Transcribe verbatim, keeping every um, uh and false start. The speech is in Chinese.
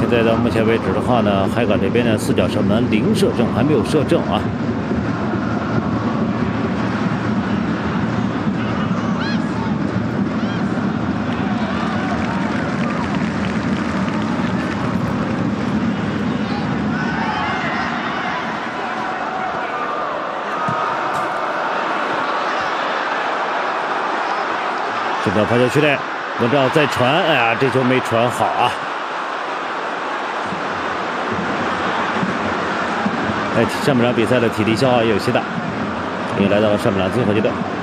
现在到目前为止的话呢，海港这边呢四脚射门零射正，还没有射正啊。这个罚球区内，文章再传，哎呀，这球没传好啊！哎，上半场比赛的体力消耗也有些大，因为来到了上半场最后阶段。